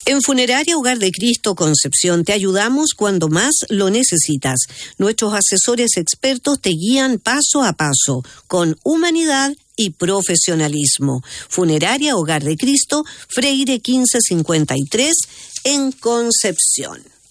En Funeraria Hogar de Cristo Concepción te ayudamos cuando más lo necesitas. Nuestros asesores expertos te guían paso a paso, con humanidad y profesionalismo. Funeraria Hogar de Cristo, Freire 1553, en Concepción.